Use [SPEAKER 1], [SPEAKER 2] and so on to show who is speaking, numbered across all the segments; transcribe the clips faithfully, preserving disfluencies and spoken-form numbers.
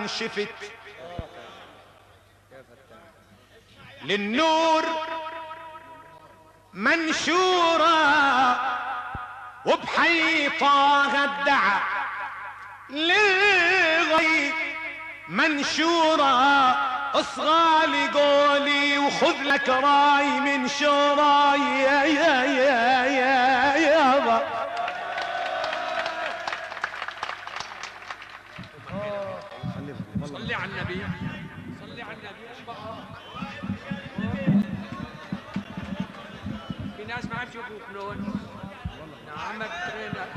[SPEAKER 1] انشفت للنور منشورة وبحيطها الدعا للغي منشورة اصغى لقولي وخذ لك راي من شوراي يا يا يا يا يابا.
[SPEAKER 2] صلي على النبي صلي على النبي. في ناس ما عم يشوفوك لون نعم الترينر.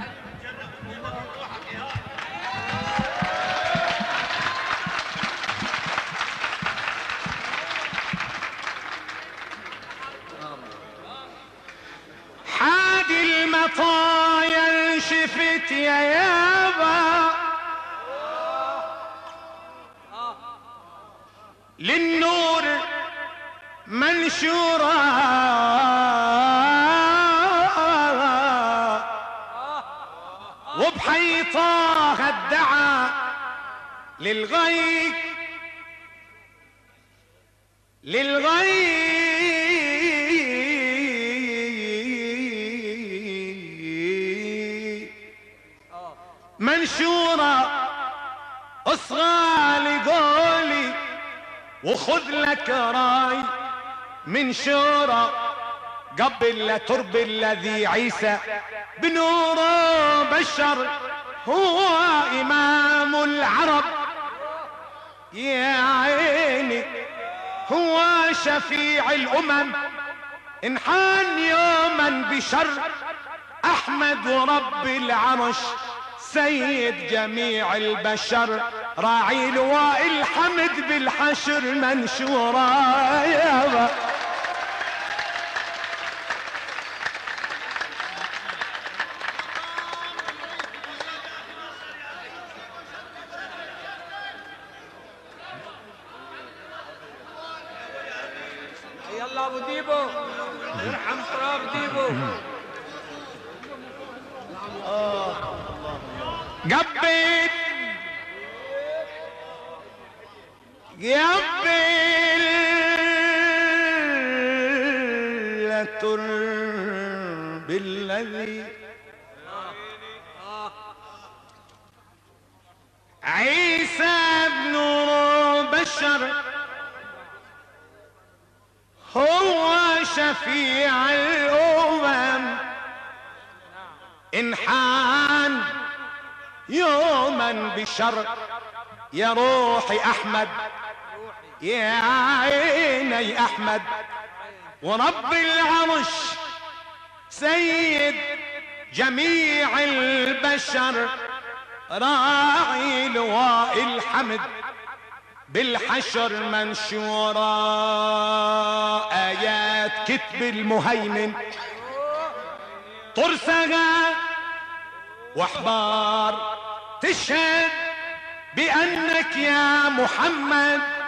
[SPEAKER 1] حادي المطايا انشفت يا يابا للنور منشورة وبحيطها الدعا للغي للغي منشورة اصغى لقولي وخذ لك راي من شورى قبل لا ترب الذي عيسى بنوره بشر هو امام العرب يا عيني هو شفيع الامم انحان يوما بشر احمد رب العرش سيد جميع البشر راعي لواء الحمد بالحشر منشورا يابا.
[SPEAKER 2] يلا ابو ديبو يرحم تراب ديبو.
[SPEAKER 1] قبل قبل لا ترب الذي عيسى ابن بشر هو شفيع الامم انحان يوما بشر يا روحي احمد يا عيني احمد ورب العرش سيد جميع البشر راعي لواء الحمد بالحشر منشورا ايات كتب المهيمن ترسغا واحبار تشهد بانك يا محمد